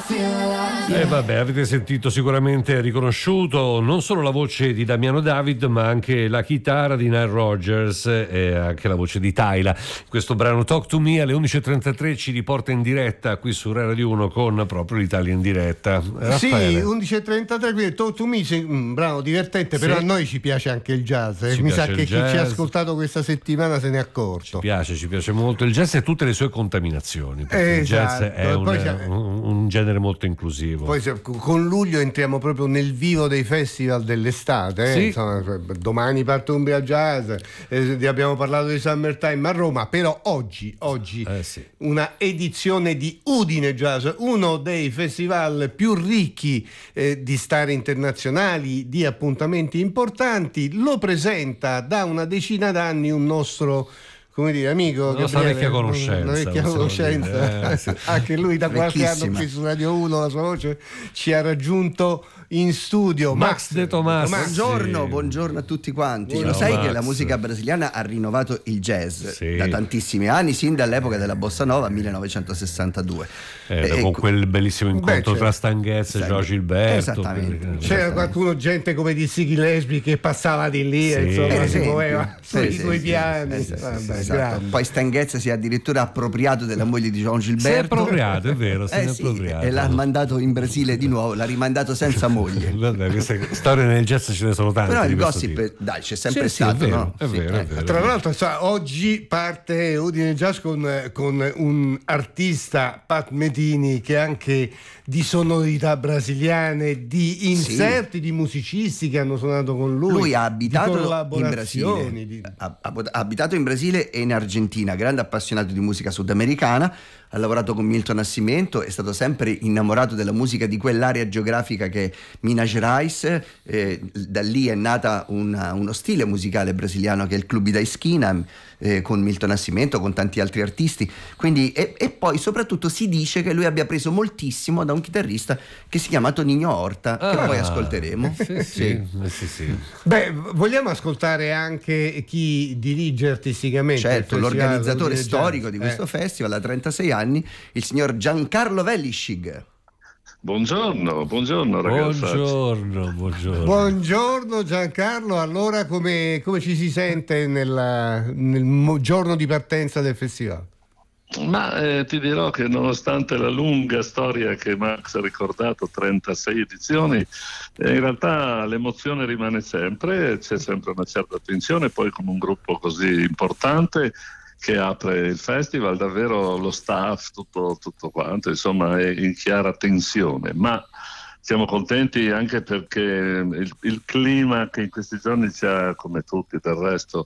E vabbè, avete sentito sicuramente, riconosciuto non solo la voce di Damiano David, ma anche la chitarra di Nile Rodgers e anche la voce di Tyla. Questo brano Talk to Me alle 11.33 ci riporta in diretta qui su Rai Radio 1 con proprio l'Italia in diretta. Raffaele. Sì, 11.33, quindi Talk to Me, un brano divertente, però a noi ci piace anche il jazz. Mi sa che chi ci ha ascoltato questa settimana se ne è accorto. Ci piace molto il jazz e tutte le sue contaminazioni, perché il jazz è un genere molto inclusivo. Poi con luglio entriamo proprio nel vivo dei festival dell'estate, Sì. Insomma, domani parte Umbria Jazz, abbiamo parlato di Summertime a Roma, però oggi sì. una edizione di Udine Jazz, uno dei festival più ricchi di star internazionali, di appuntamenti importanti, lo presenta da una decina d'anni un nostro, come dire, amico, una vecchia conoscenza, sì. Anche lui da qualche anno qui su Radio 1 la sua voce ci ha raggiunto in studio. Max De Tomas. Buongiorno a tutti quanti. Ciao, Lo sai Max. che la musica brasiliana ha rinnovato il jazz Sì. da tantissimi anni, sin dall'epoca della Bossa Nova 1962. Con quel bellissimo incontro tra Stan Getz e Joe Gilberto. Esattamente. C'era qualcuno, gente come di Ziggy Lesbi, che passava di lì e insomma si muoveva sui due piani. Esatto. Poi Stan Getz si è addirittura appropriato della moglie di Joe Gilberto. Si è appropriato, è vero, appropriato. E l'ha mandato in Brasile di nuovo, l'ha rimandato senza moglie. Vabbè, queste storie nel jazz ce ne sono tante. Però il di questo gossip, tipo. dai, c'è sempre Sì, stato, è vero, no? è vero, è vero. Tra l'altro oggi parte Udine Jazz con un artista, Pat Metini, che anche di sonorità brasiliane, di inserti di musicisti che hanno suonato con lui. Lui ha abitato in Brasile, ha abitato in Brasile e in Argentina, grande appassionato di musica sudamericana, ha lavorato con Milton Nascimento, è stato sempre innamorato della musica di quell'area geografica che è Minas Gerais, da lì è nata uno stile musicale brasiliano che è il Clube da Esquina, con Milton Nascimento, con tanti altri artisti, quindi e poi soprattutto si dice che lui abbia preso moltissimo da un chitarrista che si chiama Toninho Horta, che poi ascolteremo. Sì. Beh, vogliamo ascoltare anche chi dirige artisticamente, certo, il festival l'organizzatore Udine storico Jazz. di questo festival da 36 anni, il signor Giancarlo Vellischig. Buongiorno ragazzi. Buongiorno Giancarlo, allora come ci si sente nel giorno di partenza del festival? Ma ti dirò che nonostante la lunga storia che Max ha ricordato, 36 edizioni, in realtà l'emozione rimane sempre, c'è sempre una certa attenzione, poi con un gruppo così importante che apre il festival, davvero lo staff, tutto quanto, insomma, è in chiara tensione, ma siamo contenti anche perché il clima che in questi giorni ci ha, come tutti del resto,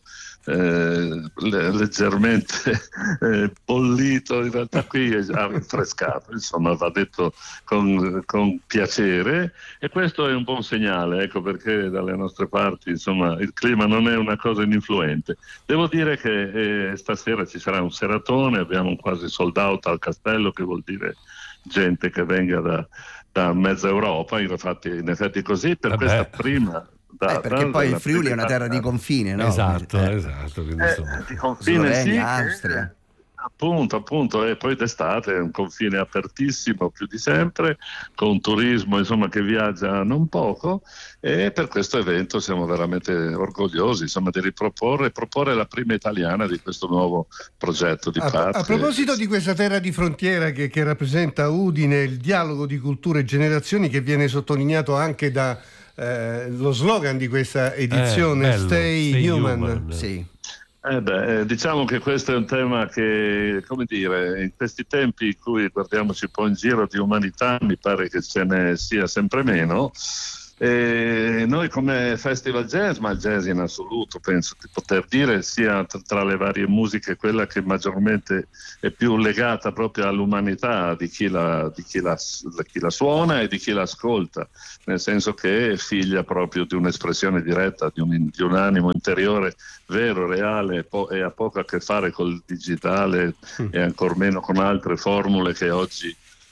leggermente bollito, in realtà qui ha rinfrescato, insomma, va detto con piacere, e questo è un buon segnale, ecco perché dalle nostre parti, insomma, il clima non è una cosa ininfluente. Devo dire che stasera ci sarà un seratone, abbiamo un quasi sold out al castello, che vuol dire gente che venga da mezza Europa, in effetti così, per questa prima... perché poi il Friuli è una terra di confine, no? Esatto. Quindi, di confine, Slovenia, sì, Austria. Appunto, e poi d'estate è un confine apertissimo più di sempre, con turismo insomma che viaggia non poco, e per questo evento siamo veramente orgogliosi, insomma, di proporre la prima italiana di questo nuovo progetto di parte. A proposito di questa terra di frontiera che rappresenta Udine, il dialogo di culture e generazioni, che viene sottolineato anche da lo slogan di questa edizione, bello, Stay Human. Sì. Diciamo che questo è un tema che, come dire, in questi tempi in cui guardiamoci un po' in giro di umanità, mi pare che ce ne sia sempre meno. E noi come Festival Jazz, ma il jazz in assoluto, penso di poter dire, sia tra le varie musiche quella che maggiormente è più legata proprio all'umanità di chi la suona e di chi la ascolta, nel senso che è figlia proprio di un'espressione diretta di un animo interiore vero, reale, e ha poco a che fare col digitale e ancor meno con altre formule che oggi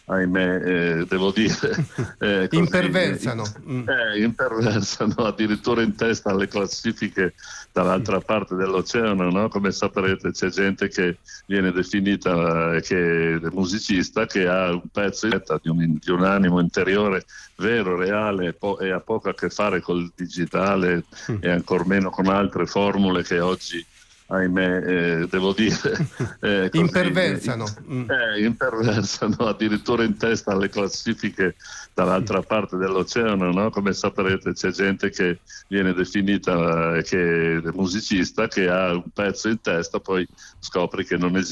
ahimè, devo dire, così, imperversano addirittura in testa alle classifiche dall'altra parte dell'oceano, no? Come saprete c'è gente che viene definita che è musicista, che ha un pezzo di un animo interiore vero, reale, e ha poco a che fare col digitale e ancor meno con altre formule che oggi, ahimè, devo dire, così, imperversano addirittura in testa alle classifiche dall'altra parte dell'oceano, no? Come saprete c'è gente che viene definita che è musicista, che ha un pezzo in testa, poi scopri che non esiste